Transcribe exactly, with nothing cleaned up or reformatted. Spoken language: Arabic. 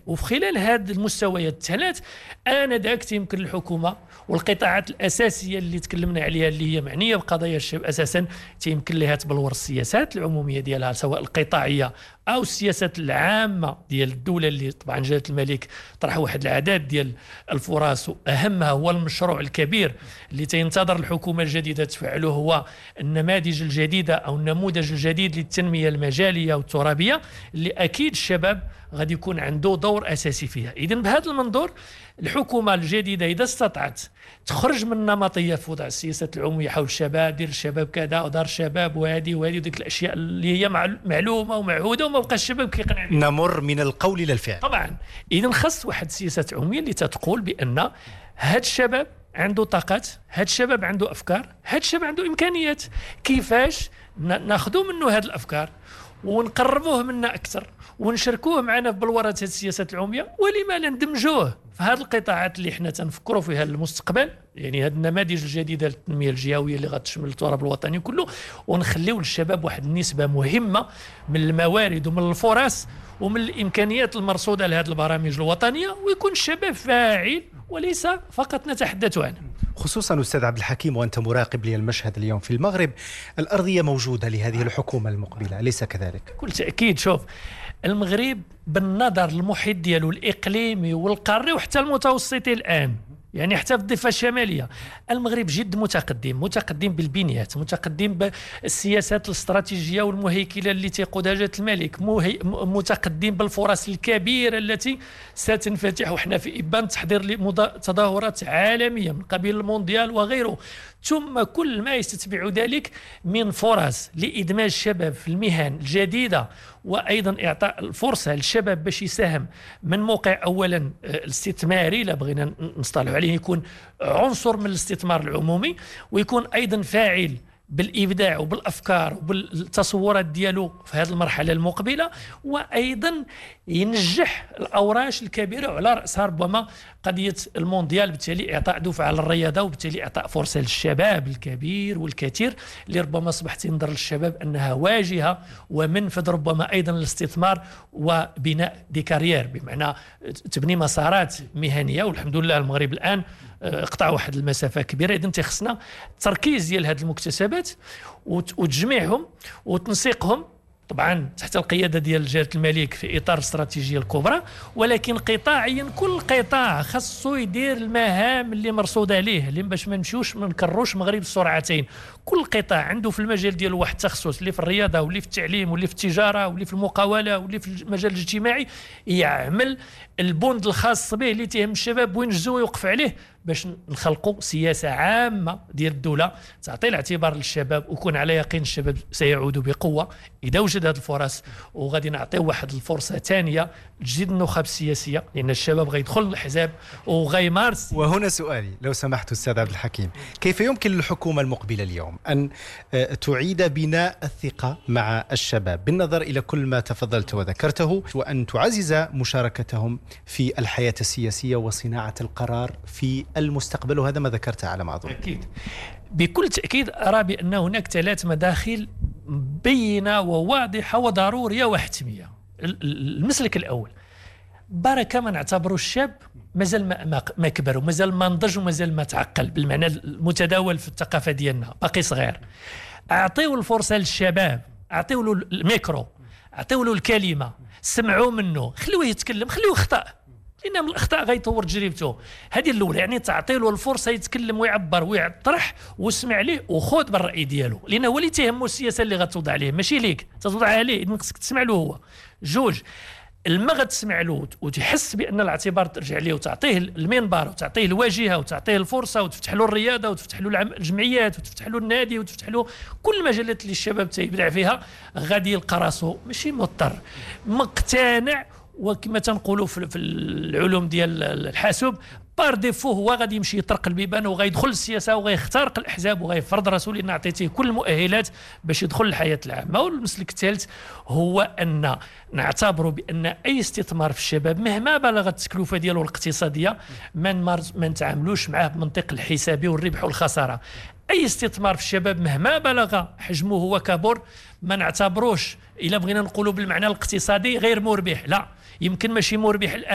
وفي خلال هذه المستويات الثلاث انا ذاك يمكن الحكومه والقطاعات الاساسيه اللي تكلمنا عليها اللي هي معنيه بقضايا الشباب اساسا تيمكن لها تبلور السياسات العموميه ديالها سواء القطاعيه او السياسات العامه ديال الدوله اللي طبعا جلاله الملك طرح واحد العدد ديال الفرص واهمها هو المشروع الكبير اللي تينتظر الحكومه الجديده تفعله هو النماذج الجديده او النموذج الجديد للتنميه المجاليه والترابيه اللي اكيد الشباب غادي يكون عنده دور اساسي فيها. اذا بهذا المنظور الحكومه الجديده اذا استطعت تخرج من نمطيه في وضع السياسات العموميه حول الشباب، دير الشباب كذا ودار الشباب وهذه وهذه وديك الاشياء اللي هي معلومه ومعهوده وما بقى الشباب كيقنع بها. نمر من القول الى الفعل. طبعا اذا خص واحد السياسات عموميه اللي تتقول بان هاد الشباب عنده طاقات، هاد الشباب عنده افكار، هاد الشباب عنده امكانيات، كيفاش ناخذوا منه هاد الافكار ونقربوه منا اكثر ونشاركوه معنا في بلوره هذه السياسات العموميه، ولما لا ندمجوه في هذه القطاعات اللي حنا تنفكروا فيها المستقبل، يعني هذه النماذج الجديده للتنميه الجهويه اللي غتشمل التراب الوطني كله، ونخليو للشباب واحد النسبه مهمه من الموارد ومن الفرص ومن الامكانيات المرصوده لهذه البرامج الوطنيه، ويكون الشباب فاعل وليس فقط نتحدث عنه. خصوصا أستاذ عبد الحكيم وأنت مراقب للمشهد اليوم في المغرب، الأرضية موجودة لهذه الحكومة المقبلة أليس كذلك؟ بكل تأكيد. شوف المغرب بالنظر للمحيط ديالو الإقليمي والقاري وحتى المتوسطي الآن، يعني حتى في الضفة الشمالية المغرب جد متقدم، متقدم بالبنيات، متقدم بالسياسات الاستراتيجية والمهيكلة اللي تيقودها جلالة الملك، متقدم بالفرص الكبيرة التي ستنفتح، وحنا في إبان تحضير لتظاهرات عالمية من قبيل المونديال وغيره، ثم كل ما يستتبع ذلك من فرص لإدماج الشباب في المهن الجديدة، وأيضا إعطاء الفرصة للشباب باش يساهم من موقع أولا الاستثماري لا بغينا نصطلح عليه، يكون عنصر من الاستثمار العمومي، ويكون أيضا فاعل بالإبداع وبالأفكار وبالتصورات ديالو في هذه المرحلة المقبلة، وأيضا ينجح الأوراش الكبيرة وعلى رأسها ربما قضية المونديال، بالتالي إعطاء دفعة للرياضة وبالتالي إعطاء فرصة للشباب الكبير والكثير اللي ربما أصبحت ينظر للشباب أنها واجهة ومنفذ ربما أيضا للاستثمار وبناء دي كارير، بمعنى تبني مسارات مهنية. والحمد لله المغرب الآن قطع واحد المسافة كبيرة. إذن تخصنا التركيز ديال هذه المكتسبات وتجميعهم وتنسيقهم طبعا تحت القيادة ديال جلالة الملك في إطار الاستراتيجية الكبرى، ولكن قطاعيا كل قطاع خاصو يدير المهام اللي مرصود عليه، اللي باش ما نمشيوش ما نكروش مغرب السرعتين. كل قطاع عنده في المجال ديالو واحد التخصص، اللي في الرياضة واللي في التعليم واللي في التجارة واللي في المقاولة واللي في المجال الاجتماعي، يعمل البوند الخاص به اللي تهم الشباب وينجزو ويوقف عليه باش نخلقوا سياسة عامة ديال الدولة تعطي الاعتبار للشباب، ويكون على يقين الشباب سيعود بقوة إذا وجد هذه الفرص، وغادي نعطيو واحد الفرصة ثانية لتجديد النخب السياسية، لأن الشباب غيدخل الأحزاب وغيمارس. وهنا سؤالي لو سمحت أستاذ عبد الحكيم، كيف يمكن للحكومة المقبلة اليوم أن تعيد بناء الثقة مع الشباب بالنظر إلى كل ما تفضلت وذكرته، وأن تعزز مشاركتهم في الحياة السياسية وصناعة القرار في المستقبل، وهذا ما ذكرته على ما أظن؟ أكيد بكل تأكيد أرى بأن هناك ثلاث مداخل بينة وواضحة وضرورية وحتمية. المسلك الأول بركة ما نعتبره الشاب مازال ما, ما كبر ومازال ما نضج ومازال ما تعقل بالمعنى المتداول في الثقافة ديالنا، باقي صغير. أعطيو الفرصة للشباب، أعطيو له الميكرو، أعطيو له الكلمة، سمعوا منه، خلوه يتكلم، خلوه يخطأ، لأن من الأخطاء غيطور تجربته. هذه الأولى، يعني تعطي له الفرصة يتكلم ويعبر ويطرح واسمع ليه وخذ بالرأي ديالو، لأن هو اللي تهمه السياسة اللي غتوضع عليه، ماشي ليك تتوضعها عليه، إذن خصك تسمع له هو. جوج، لما غتسمع له وتحس بأن الاعتبار ترجع ليه وتعطيه المنبر وتعطيه الواجهة وتعطيه الفرصة وتفتح له الرياضة وتفتح له الجمعيات وتفتح له النادي وتفتح له كل المجالات اللي الشباب تيبدع فيها، غادي يلقى راسو ماشي مضطر، مقتنع، وكما تنقولوا في العلوم ديال الحاسوب بار ديفو هو غادي يمشي يطرق البيبان وغيدخل السياسه وغيخترق الاحزاب وغيفرض راسو، لان عطيتيه كل المؤهلات باش يدخل الحياه العامه. والمسلك الثالث هو ان نعتبر بان اي استثمار في الشباب مهما بلغت التكلفه ديالو الاقتصاديه ما ما نتعاملوش معاه بمنطق الحسابي والربح والخساره. اي استثمار في الشباب مهما بلغ حجمه وكبر ما نعتبروش الا بغينا نقولوا بالمعنى الاقتصادي غير مربح، لا يمكن ماشي مربح الان